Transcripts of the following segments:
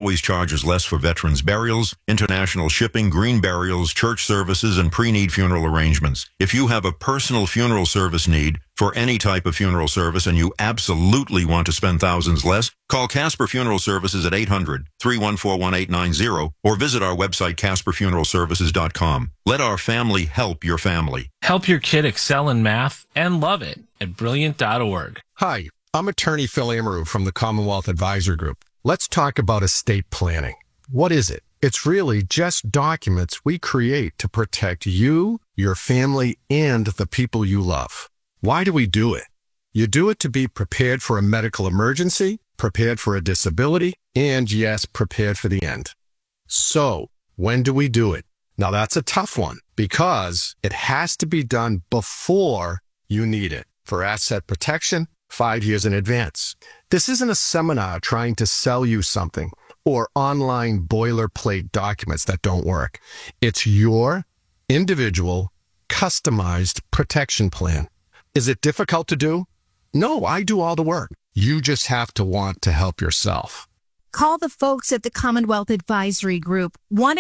always charges less for veterans' burials, international shipping, green burials, church services, and pre-need funeral arrangements. If you have a personal funeral service need for any type of funeral service and you absolutely want to spend thousands less, call Casper Funeral Services at 800-314-1890 or visit our website, casperfuneralservices.com. Let our family help your family. Help your kid excel in math and love it at brilliant.org. Hi, I'm attorney Phil Amaru from the Commonwealth Advisory Group. Let's talk about estate planning. What is it? It's really just documents we create to protect you, your family, and the people you love. Why do we do it? You do it to be prepared for a medical emergency, prepared for a disability, and yes, prepared for the end. So, when do we do it? Now that's a tough one because it has to be done before you need it. For asset protection, 5 years in advance. This isn't a seminar trying to sell you something or online boilerplate documents that don't work. It's your individual, customized protection plan. Is it difficult to do? No, I do all the work. You just have to want to help yourself. Call the folks at the Commonwealth Advisory Group,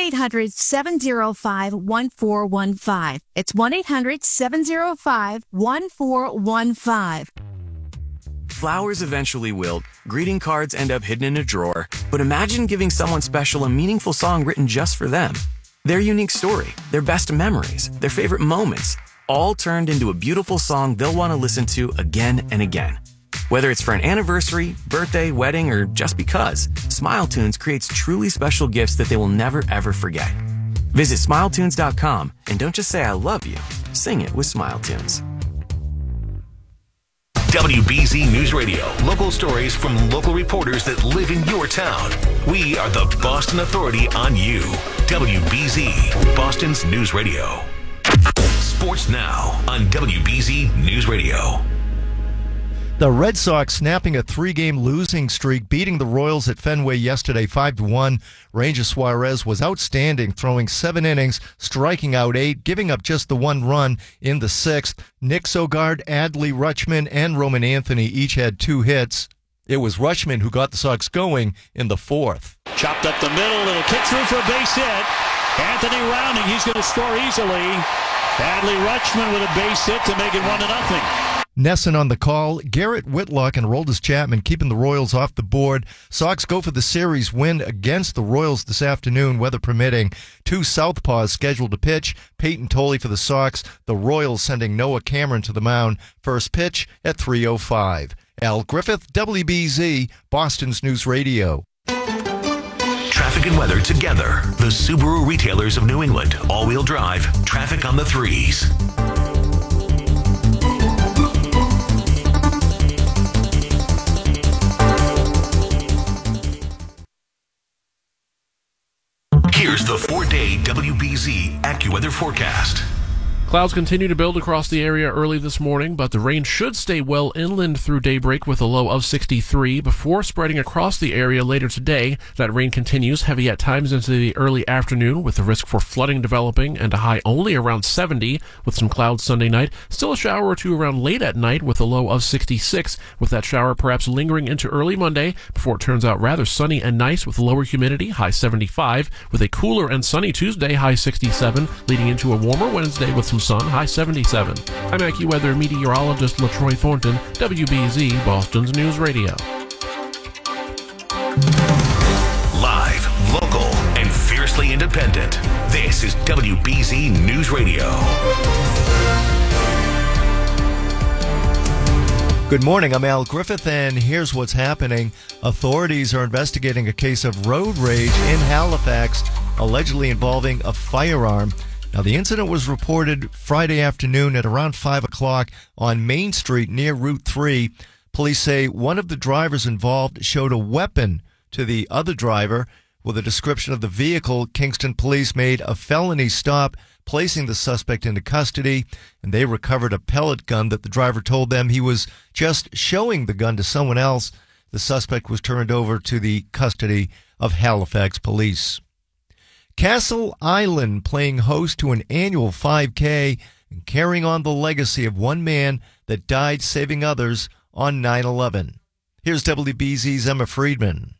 1-800-705-1415. It's 1-800-705-1415. Flowers eventually wilt, greeting cards end up hidden in a drawer, but imagine giving someone special a meaningful song written just for them. Their unique story, their best memories, their favorite moments, all turned into a beautiful song they'll want to listen to again and again. Whether it's for an anniversary, birthday, wedding, or just because, SmileTunes creates truly special gifts that they will never ever forget. Visit SmileTunes.com and don't just say I love you, sing it with SmileTunes. WBZ News Radio. Local stories from local reporters that live in your town. We are the Boston Authority on you. WBZ, Boston's News Radio. Sports now on WBZ News Radio. The Red Sox snapping a 3-game losing streak, beating the Royals at Fenway yesterday 5-1. Ranger Suarez was outstanding, throwing 7 innings, striking out 8, giving up just the 1 run in the 6th. Nick Sogard, Adley Rutschman, and Roman Anthony each had 2 hits. It was Rutschman who got the Sox going in the 4th. Chopped up the middle, little kick through for a base hit. Anthony rounding, he's going to score easily. Adley Rutschman with a base hit to make it 1-0. Nesson on the call, Garrett Whitlock and Aroldis Chapman keeping the Royals off the board. Sox go for the series win against the Royals this afternoon, weather permitting. 2 southpaws scheduled to pitch. Peyton Tolley for the Sox. The Royals sending Noah Cameron to the mound. First pitch at 3:05. Al Griffith, WBZ, Boston's News Radio. Traffic and weather together. The Subaru retailers of New England. All-wheel drive. Traffic on the 3s. Here's the 4-day WBZ AccuWeather forecast. Clouds continue to build across the area early this morning, but the rain should stay well inland through daybreak with a low of 63 before spreading across the area later today. That rain continues heavy at times into the early afternoon with the risk for flooding developing and a high only around 70 with some clouds Sunday night. Still a shower or two around late at night with a low of 66 with that shower perhaps lingering into early Monday before it turns out rather sunny and nice with lower humidity, high 75 with a cooler and sunny Tuesday, high 67 leading into a warmer Wednesday with some sun, high 77. I'm AccuWeather meteorologist LaTroy Thornton, WBZ, Boston's News Radio. Live, local, and fiercely independent. This is WBZ News Radio. Good morning, I'm Al Griffith, and here's what's happening. Authorities are investigating a case of road rage in Halifax, allegedly involving a firearm. Now, the incident was reported Friday afternoon at around 5 o'clock on Main Street near Route 3. Police say one of the drivers involved showed a weapon to the other driver. With a description of the vehicle, Kingston police made a felony stop, placing the suspect into custody, and they recovered a pellet gun that the driver told them he was just showing the gun to someone else. The suspect was turned over to the custody of Halifax police. Castle Island playing host to an annual 5K and carrying on the legacy of one man that died saving others on 9/11. Here's WBZ's Emma Friedman.